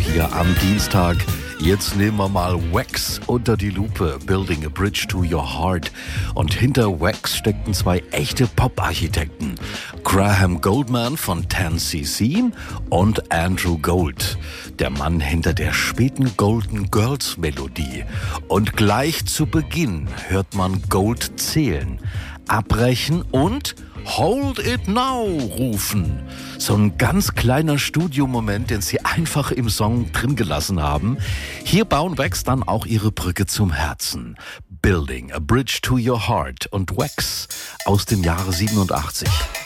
hier am Dienstag. Jetzt nehmen wir mal Wax unter die Lupe, Building a Bridge to Your Heart. Und hinter Wax steckten zwei echte Pop-Architekten, Graham Gouldman von 10cc und Andrew Gold, der Mann hinter der späten Golden Girls Melodie. Und gleich zu Beginn hört man Gold zählen, abbrechen und Hold It Now rufen. So ein ganz kleiner Studiomoment, den sie einfach im Song drin gelassen haben. Hier bauen Wax dann auch ihre Brücke zum Herzen. Building a Bridge to Your Heart und Wax aus dem Jahre 87.